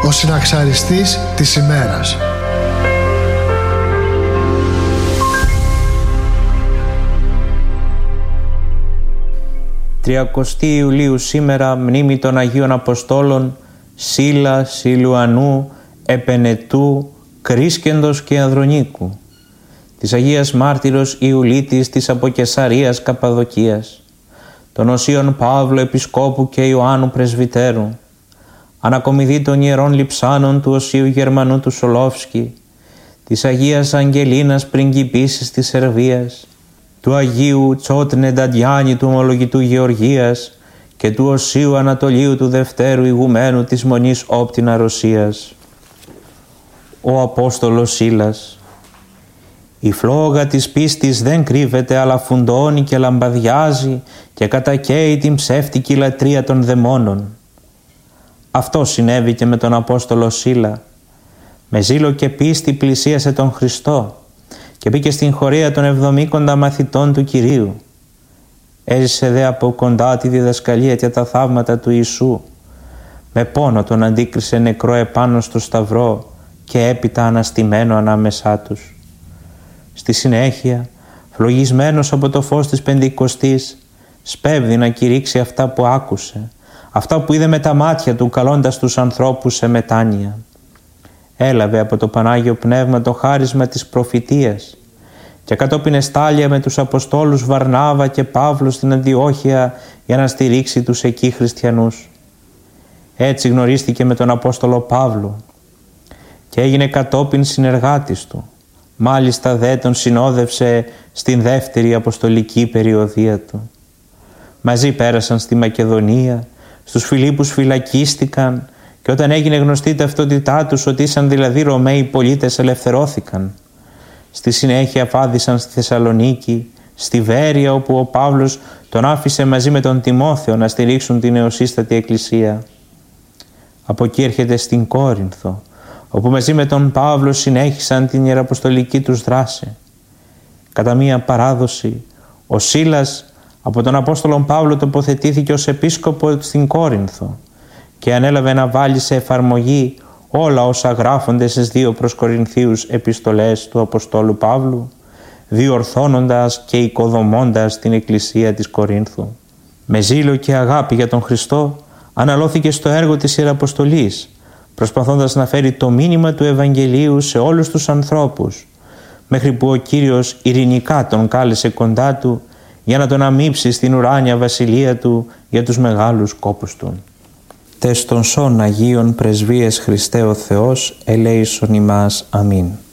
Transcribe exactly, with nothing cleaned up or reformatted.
ο συναξαριστής της ημέρας. Τριακοστή Ιουλίου σήμερα, μνήμη των Αγίων Αποστόλων Σίλα, Σιλουανού, Επενετού, Κρίσκεντος και Ανδρονίκου, της Αγίας Μάρτυρος Ιουλίτης της Αποκεσαρίας Καπαδοκίας, των Οσίων Παύλου Επισκόπου και Ιωάννου Πρεσβυτέρου, ανακομιδή των Ιερών Λειψάνων του Οσίου Γερμανού του Σολόφσκι, της Αγίας Αγγελίνας Πριγκιπίσης της Σερβίας, του Αγίου Τσότνε Νταντιάνη του Ομολογητού Γεωργίας και του Οσίου Ανατολίου του Δευτέρου Ηγουμένου της Μονής Όπτινα Ρωσίας. Ο Απόστολος Σίλας. Η φλόγα της πίστης δεν κρύβεται, αλλά φουντώνει και λαμπαδιάζει και κατακαίει την ψεύτικη λατρεία των δαιμόνων. Αυτό συνέβη και με τον Απόστολο Σίλα. Με ζήλο και πίστη πλησίασε τον Χριστό και μπήκε στην χωρία των εβδομήκοντα μαθητών του Κυρίου. Έζησε δε από κοντά τη διδασκαλία και τα θαύματα του Ιησού. Με πόνο τον αντίκρισε νεκρό επάνω στο σταυρό και έπειτα αναστημένο ανάμεσά τους. Στη συνέχεια, φλογισμένος από το φως της Πεντηκοστής, σπέβδει να κηρύξει αυτά που άκουσε, αυτά που είδε με τα μάτια του, καλώντας τους ανθρώπους σε μετάνοια. Έλαβε από το Πανάγιο Πνεύμα το χάρισμα της προφητείας και κατόπιν εστάλια με τους Αποστόλους Βαρνάβα και Παύλου στην Αντιόχεια για να στηρίξει τους εκεί χριστιανούς. Έτσι γνωρίστηκε με τον Απόστολο Παύλο και έγινε κατόπιν συνεργάτης του. Μάλιστα δε τον συνόδευσε στην δεύτερη αποστολική περιοδία του. Μαζί πέρασαν στη Μακεδονία, στους Φιλίππους φυλακίστηκαν και όταν έγινε γνωστή ταυτότητά τους ότι ήσαν δηλαδή Ρωμαίοι πολίτες, ελευθερώθηκαν. Στη συνέχεια βάδισαν στη Θεσσαλονίκη, στη Βέρεια, όπου ο Παύλος τον άφησε μαζί με τον Τιμόθεο να στηρίξουν την νεοσύστατη εκκλησία. Από εκεί έρχεται στην Κόρινθο, όπου μαζί με τον Παύλο συνέχισαν την ιεραποστολική τους δράση. Κατά μία παράδοση, ο Σίλας από τον Απόστολο Παύλο τοποθετήθηκε ως επίσκοπο στην Κόρινθο και ανέλαβε να βάλει σε εφαρμογή όλα όσα γράφονται στις δύο προς Κορινθίους επιστολές του Αποστόλου Παύλου, διορθώνοντας και οικοδομώντας την εκκλησία της Κορίνθου. Με ζήλο και αγάπη για τον Χριστό αναλώθηκε στο έργο της Ιεραποστολής, προσπαθώντας να φέρει το μήνυμα του Ευαγγελίου σε όλους τους ανθρώπους, μέχρι που ο Κύριος ειρηνικά τον κάλεσε κοντά του για να τον αμείψει στην ουράνια βασιλεία του για τους μεγάλους σκόπους του. Τες των σών Αγίων Πρεσβείες Χριστέ ο Θεός, ελέησον ημάς. Αμήν.